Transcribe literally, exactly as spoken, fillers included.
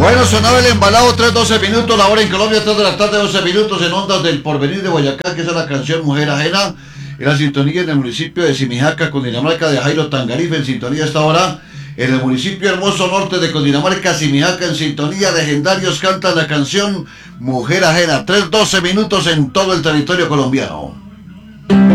Bueno, sonaba el embalado, tres doce minutos, la hora en Colombia, tres de la tarde, doce minutos, en Ondas del Porvenir de Boyacá, que es la canción Mujer Ajena, en la sintonía en el municipio de Simijaca, Cundinamarca, de Jairo Tangarife, en sintonía a esta hora, en el municipio hermoso norte de Cundinamarca, Simijaca, en sintonía, legendarios cantan la canción Mujer Ajena, tres doce minutos en todo el territorio colombiano.